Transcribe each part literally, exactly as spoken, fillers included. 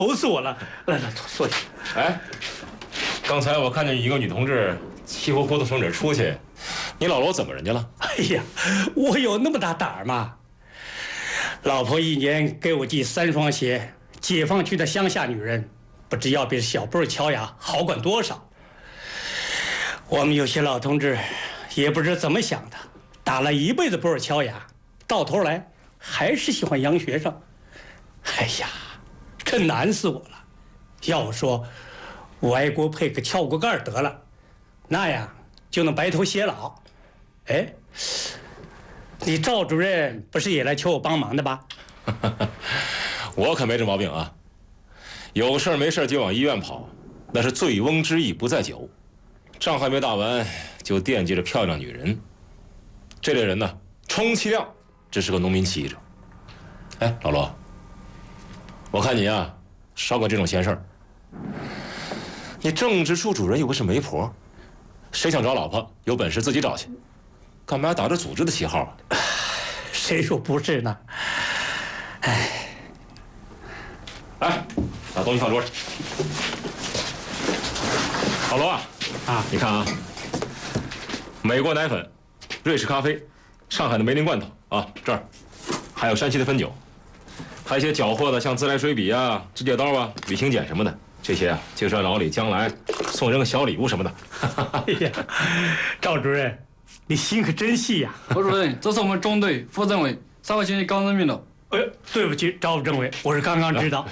愁死我了！来来，坐坐下。 哎，刚才我看见一个女同志气呼呼的从这儿出去，你老罗怎么人家了？ 哎呀，我有那么大胆儿吗？老婆一年给我寄三双鞋，解放区的乡下女人，不知要比小布乔雅好管多少。我们有些老同志，也不知怎么想的，打了一辈子布尔乔亚，到头来还是喜欢洋学生。哎呀，这难死我了！要我说，我爱国配个撬锅盖得了，那样就能白头偕老。哎，你赵主任不是也来求我帮忙的吧？ 我可没这毛病啊，有事没事就往医院跑，那是醉翁之意不在酒。账还没打完，就惦记着漂亮女人。这类人呢，充其量只是个农民起义者。哎，老罗，我看你啊，少管这种闲事儿。你政治处主任又不是媒婆，谁想找老婆，有本事自己找去，干嘛打着组织的旗号啊？ 谁说不是呢？哎， 来，把东西放桌上。老罗啊。啊，你看啊，美国奶粉、瑞士咖啡、上海的梅林罐头啊，这儿还有山西的汾酒，还有一些缴获的，像自来水笔啊、指甲刀啊、旅行剪什么的，这些啊，就是老李将来送人个小礼物什么的。 哎呀，赵主任，你心可真细呀！ 何主任，这是我们中队副政委上个星期刚任命的。 哎，对不起，赵副政委，我是刚刚知道。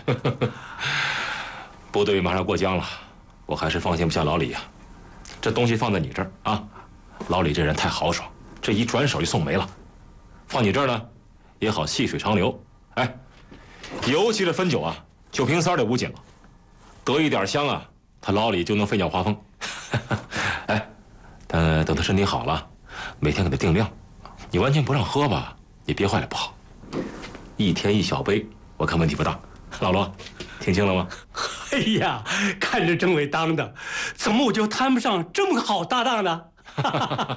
部队马上过江了，我还是放心不下老李呀。这东西放在你这儿啊，老李这人太豪爽，这一转手就送没了。放你这儿呢，也好细水长流。哎，尤其是汾酒啊，酒瓶塞儿得捂紧了，得一点香啊，他老李就能飞鸟华风。哎，但等他身体好了，每天给他定量，你完全不让喝吧，你憋坏了不好。一天一小杯，我看问题不大。老罗，听清了吗？ 哎呀，看着政委当的，怎么我就谈不上这么个好搭档呢？